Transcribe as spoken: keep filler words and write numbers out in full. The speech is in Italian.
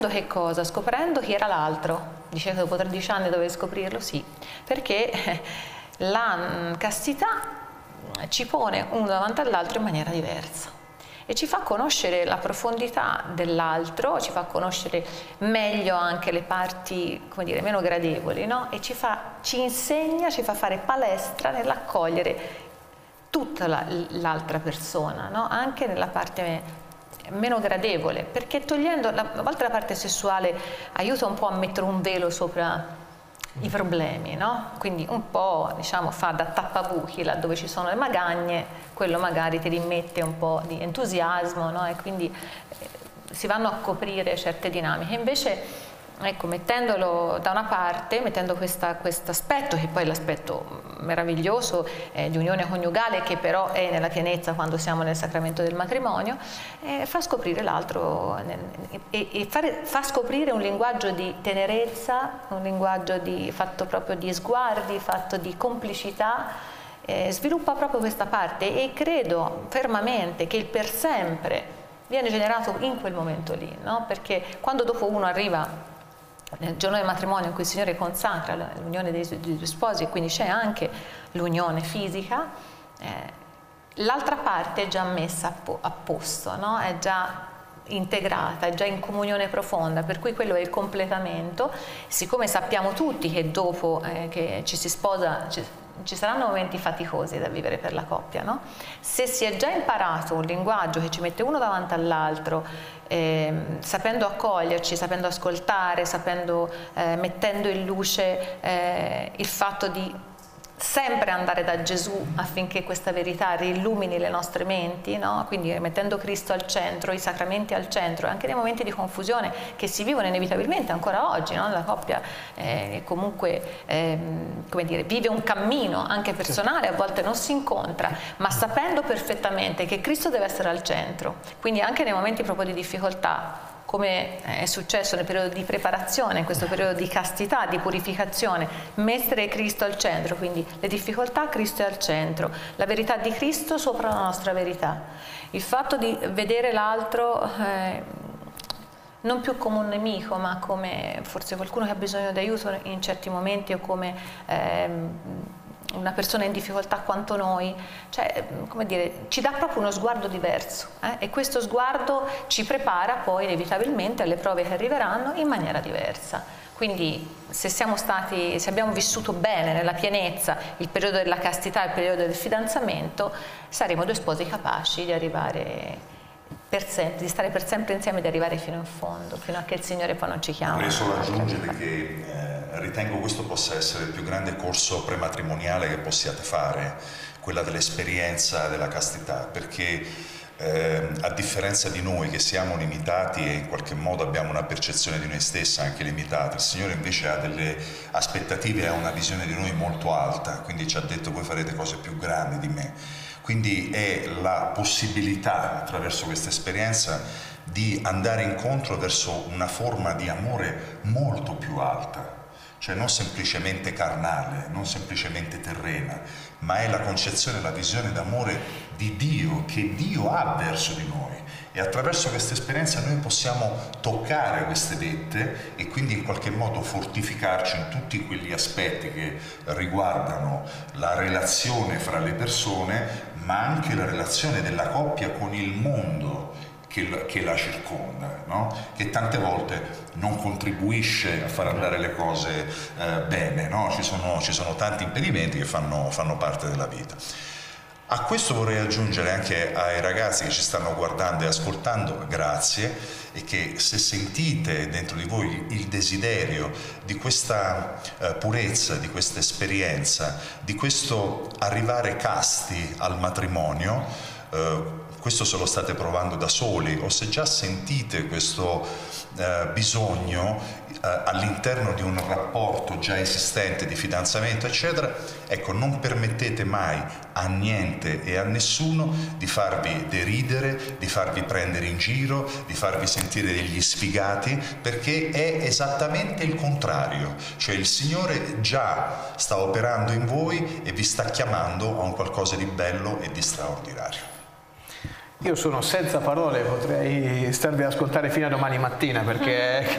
Che cosa? Scoprendo chi era l'altro. Dice che dopo tredici anni dovevi scoprirlo? Sì, perché la castità ci pone uno davanti all'altro in maniera diversa e ci fa conoscere la profondità dell'altro, ci fa conoscere meglio anche le parti, come dire, meno gradevoli, no? E ci, fa, ci insegna, ci fa fare palestra nell'accogliere tutta l'altra persona, no? Anche nella parte meno gradevole, perché togliendo, a volte la parte sessuale aiuta un po' a mettere un velo sopra i problemi, no? Quindi un po', diciamo, fa da tappabuchi laddove ci sono le magagne, quello magari ti rimette un po' di entusiasmo, no? E quindi eh, si vanno a coprire certe dinamiche. Invece, ecco, mettendolo da una parte, mettendo questo aspetto, che poi è l'aspetto meraviglioso eh, di unione coniugale, che però è nella pienezza quando siamo nel sacramento del matrimonio, eh, fa scoprire l'altro e, e fare, fa scoprire un linguaggio di tenerezza, un linguaggio di, fatto proprio di sguardi, fatto di complicità, eh, sviluppa proprio questa parte e credo fermamente che il per sempre viene generato in quel momento lì, no? Perché quando dopo uno arriva nel giorno del matrimonio in cui il Signore consacra l'unione dei due sposi e quindi c'è anche l'unione fisica, eh, l'altra parte è già messa a, po a posto, no? È già integrata, è già in comunione profonda, per cui quello è il completamento. Siccome sappiamo tutti che dopo eh, che ci si sposa ci, ci saranno momenti faticosi da vivere per la coppia, no? Se si è già imparato un linguaggio che ci mette uno davanti all'altro, eh, sapendo accoglierci, sapendo ascoltare, sapendo, eh, mettendo in luce eh, il fatto di sempre andare da Gesù affinché questa verità riillumini le nostre menti, no? Quindi mettendo Cristo al centro, i sacramenti al centro, anche nei momenti di confusione che si vivono inevitabilmente ancora oggi, no? La coppia eh, comunque eh, come dire, vive un cammino anche personale, a volte non si incontra, ma sapendo perfettamente che Cristo deve essere al centro, quindi anche nei momenti proprio di difficoltà, come è successo nel periodo di preparazione, in questo periodo di castità, di purificazione, mettere Cristo al centro, quindi le difficoltà, Cristo è al centro, la verità di Cristo sopra la nostra verità, il fatto di vedere l'altro eh, non più come un nemico, ma come forse qualcuno che ha bisogno di aiuto in certi momenti o come eh, una persona in difficoltà quanto noi, cioè, come dire, ci dà proprio uno sguardo diverso eh? E questo sguardo ci prepara poi inevitabilmente alle prove che arriveranno in maniera diversa. Quindi se siamo stati, se abbiamo vissuto bene nella pienezza il periodo della castità, il periodo del fidanzamento, saremo due sposi capaci di arrivare per sempre, di stare per sempre insieme e di arrivare fino in fondo, fino a che il Signore poi non ci chiama. Vorrei solo aggiungere che eh, ritengo questo possa essere il più grande corso prematrimoniale che possiate fare, quella dell'esperienza della castità, perché eh, a differenza di noi che siamo limitati e in qualche modo abbiamo una percezione di noi stessi anche limitata, il Signore invece ha delle aspettative e ha una visione di noi molto alta, quindi ci ha detto: voi farete cose più grandi di me. Quindi è la possibilità, attraverso questa esperienza, di andare incontro verso una forma di amore molto più alta, cioè non semplicemente carnale, non semplicemente terrena, ma è la concezione, la visione d'amore di Dio, che Dio ha verso di noi. E attraverso questa esperienza noi possiamo toccare queste vette e quindi in qualche modo fortificarci in tutti quegli aspetti che riguardano la relazione fra le persone, ma anche la relazione della coppia con il mondo che, che la circonda, no? Che tante volte non contribuisce a far andare le cose eh, bene, no? Ci sono, ci sono tanti impedimenti che fanno, fanno parte della vita. A questo vorrei aggiungere anche ai ragazzi che ci stanno guardando e ascoltando, grazie, e che se sentite dentro di voi il desiderio di questa eh, purezza, di questa esperienza, di questo arrivare casti al matrimonio, eh, questo se lo state provando da soli o se già sentite questo eh, bisogno eh, all'interno di un rapporto già esistente di fidanzamento eccetera, ecco, non permettete mai a niente e a nessuno di farvi deridere, di farvi prendere in giro, di farvi sentire degli sfigati, perché è esattamente il contrario, cioè il Signore già sta operando in voi e vi sta chiamando a un qualcosa di bello e di straordinario. Io sono senza parole, potrei starvi ad ascoltare fino a domani mattina perché